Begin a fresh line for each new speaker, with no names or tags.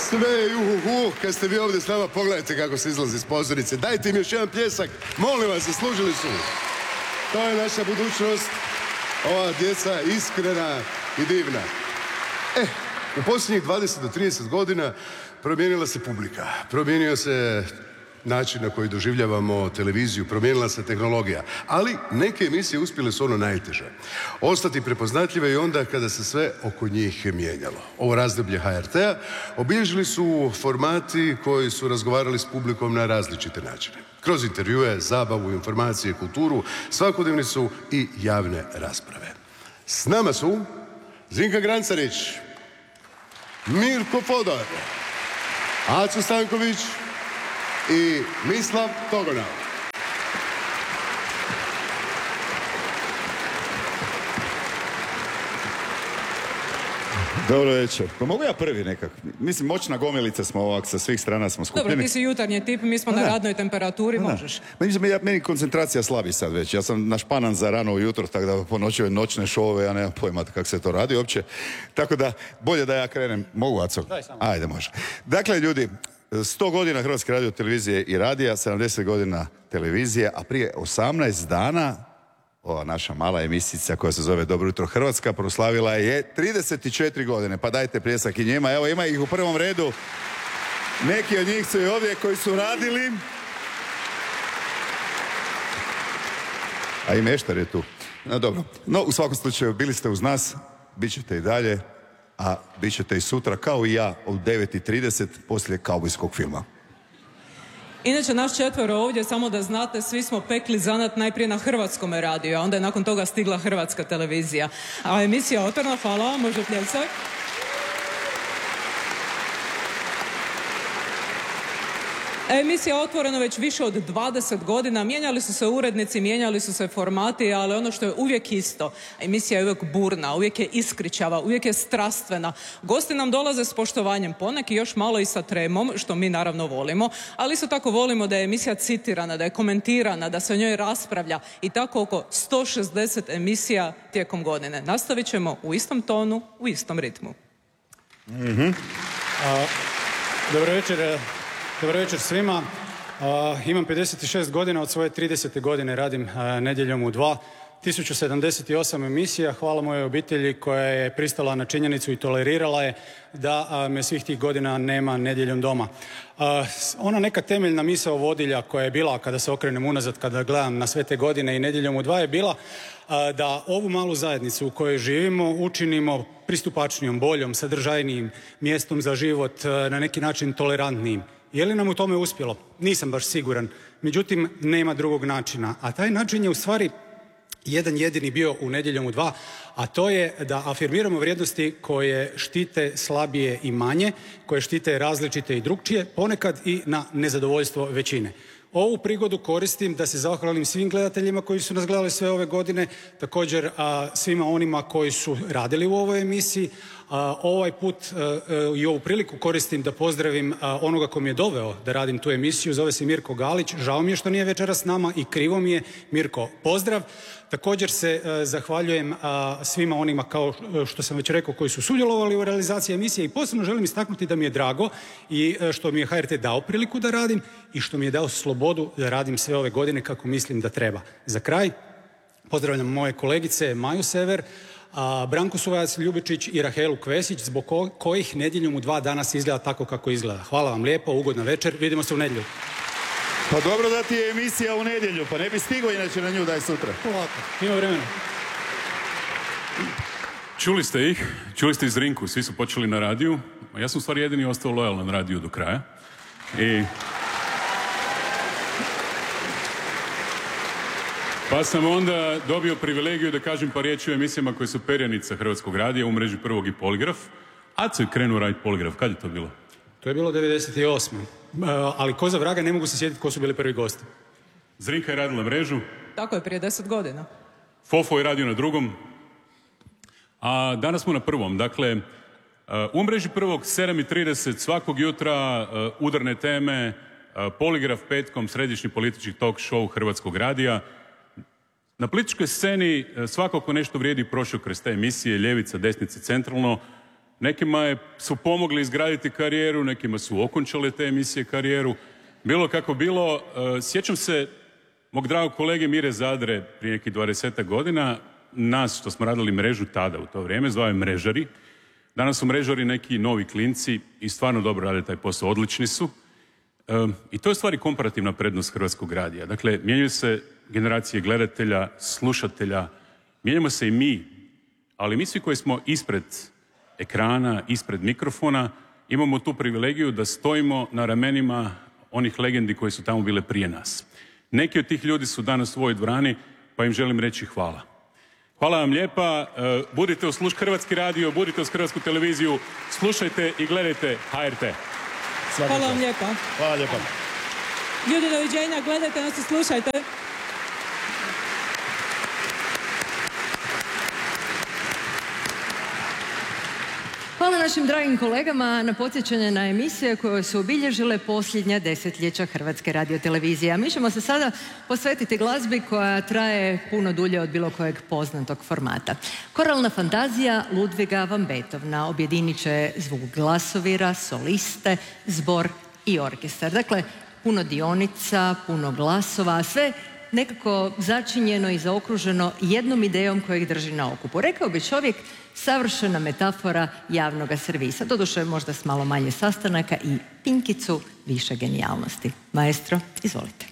Sve kad ste vi ovdje s nama, pogledajte kako se izlazi iz pozornice. Dajte im još jedan pljesak, molim vas, zaslužili su. To je naša budućnost, ova djeca iskrena i divna. U posljednjih 20 do 30 godina promijenila se publika, promijenio se način na koji doživljavamo televiziju, promijenila se tehnologija, ali neke emisije uspjele su ono najteže. Ostati prepoznatljive i onda kada se sve oko njih mijenjalo. Ovo razdoblje HRT-a obilježili su formati koji su razgovarali s publikom na različite načine. Kroz intervjue, zabavu, informacije, kulturu, svakodnevnicu i javne rasprave. S nama su Zrinka Grancarić, Mirko Fodor, Aco Stanković i Mislav Togonal.
Dobro večer. Pa mogu ja prvi nekak? Mislim, moćna gomilica smo ovak, sa svih strana smo skupljeni.
Dobro, ti si jutarnji tip, mi smo na radnoj temperaturi, možeš.
Meni koncentracija slabi sad već. Ja sam našpanan za rano ujutro, tako da po noći ove noćne šove, ja nemam pojma kako se to radi uopće. Tako da, bolje da ja krenem. Mogu, Aco?
Daj samo.
Ajde, može. Dakle, ljudi, 100 godina Hrvatske radio televizije i radija, 70 godina televizije, a prije 18 dana ova naša mala emisica koja se zove Dobro jutro Hrvatska proslavila je 34 godine. Pa dajte pljesak i njima. Evo, ima ih u prvom redu. Neki od njih su i ovdje koji su radili. A i meštar je tu. No, dobro. No, u svakom slučaju, bili ste uz nas, bit ćete i dalje, a bit ćete i sutra, kao i ja, u 9:30 poslije kaubojskog filma.
Inače, naš četvero ovdje, samo da znate, svi smo pekli zanat najprije na Hrvatskom radiju, a onda je nakon toga stigla Hrvatska televizija. A emisija otvorena, hvala, može pljesak. Emisija je otvorena već više od 20 godina, mijenjali su se urednici, mijenjali su se formati, ali ono što je uvijek isto, emisija je uvijek burna, uvijek je iskričava, uvijek je strastvena. Gosti nam dolaze s poštovanjem, poneki još malo i sa tremom, što mi naravno volimo, ali isto tako volimo da je emisija citirana, da je komentirana, da se o njoj raspravlja i tako oko 160 emisija tijekom godine. Nastavit ćemo u istom tonu, u istom ritmu.
Dobro večer svima. Imam 56 godina, od svoje 30. godine radim nedjeljom u 2. 1078 emisija, hvala mojoj obitelji koja je pristala na činjenicu i tolerirala je da me svih tih godina nema nedjeljom doma. Ona neka temeljna misao vodilja koja je bila, kada se okrenem unazad, kada gledam na sve te godine i nedjeljom u 2, je bila da ovu malu zajednicu u kojoj živimo učinimo pristupačnijom, boljom, sadržajnijim mjestom za život, na neki način tolerantnijim. Je li nam u tome uspjelo? Nisam baš siguran. Međutim, nema drugog načina. A taj način je u stvari jedan jedini bio u nedjeljom u 2, a to je da afirmiramo vrijednosti koje štite slabije i manje, koje štite različite i drukčije, ponekad i na nezadovoljstvo većine. Ovu prigodu koristim da se zahvalim svim gledateljima koji su nas gledali sve ove godine, također svima onima koji su radili u ovoj emisiji. Ovaj put i ovu priliku koristim da pozdravim onoga ko mi je doveo da radim tu emisiju, zove se Mirko Galić, žao mi je što nije večeras s nama i krivo mi je. Mirko, pozdrav. Također se zahvaljujem svima onima, kao što sam već rekao, koji su sudjelovali u realizaciji emisije i posebno želim istaknuti da mi je drago i što mi je HRT dao priliku da radim i što mi je dao slobodu da radim sve ove godine kako mislim da treba. Za kraj pozdravljam moje kolegice Maju Sever, Branku Suvajac Ljubičić i Rahelu Kvesić, zbog kojih nedjeljom u 2 danas izgleda tako kako izgleda. Hvala vam lijepo, ugodna večer, vidimo se u nedjelju.
Pa dobro da ti je emisija u nedjelju, pa ne bi stigao inače na nju da je sutra.
Ovako, ima vremena.
Čuli ste ih, čuli ste iz Zrinku, svi su počeli na radiju, a ja sam u stvari jedini ostao lojalan na radiju do kraja. Pa sam onda dobio privilegiju da kažem par riječi o emisijama koje su perjanica Hrvatskog radija u mreži Prvog i Poligraf. Aco je krenuo raditi Poligraf, kad je to bilo?
To je bilo 98. Ali ko za vraga ne mogu se sjetiti ko su bili prvi gosti.
Zrinka je radila mrežu.
Tako je, prije 10 godina.
Fofo je radio na drugom. A danas smo na prvom. Dakle, u mreži Prvog 7:30 svakog jutra udarne teme, Poligraf petkom, središnji politički talk show Hrvatskog radija. Na političkoj sceni svako ko nešto vrijedi prošao kroz te emisije, ljevica, desnica, centralno. nekima su pomogli izgraditi karijeru, nekima su okončale te emisije karijeru. Bilo kako bilo, sjećam se mog dragog kolege Mire Zadre prije nekih 20 godina, nas što smo radili mrežu tada u to vrijeme, zvao je mrežari. Danas su mrežari neki novi klinci i stvarno dobro rade taj posao, odlični su. I to je stvari komparativna prednost Hrvatskog radija. Dakle, mijenjaju se generacije gledatelja, slušatelja, mijenjamo se i mi, ali mi svi koji smo ispred ekrana, ispred mikrofona, imamo tu privilegiju da stojimo na ramenima onih legendi koji su tamo bile prije nas. Neki od tih ljudi su danas u ovoj dvorani, pa im želim reći hvala. Hvala vam lijepa, budite uz Hrvatski radio, budite uz Hrvatsku televiziju, slušajte i gledajte HRT.
Hvala vam lijepa.
Hvala lijepa.
Ljudi, doviđenja, gledajte nas i slušajte.
Hvala našim dragim kolegama na podsjećanje na emisije koje su obilježile posljednja desetljeća Hrvatske radiotelevizije. A mi ćemo se sada posvetiti glazbi koja traje puno dulje od bilo kojeg poznatog formata. Koralna fantazija Ludviga van Beethovena objedinit će zvuk glasovira, soliste, zbor i orkestar. Dakle, puno dionica, puno glasova, a sve nekako začinjeno i zaokruženo jednom idejom koja ih drži na okupu. Rekao bi čovjek, savršena metafora javnog servisa. Doduše možda s malo manje sastanaka i pinkicu više genijalnosti. Maestro, izvolite.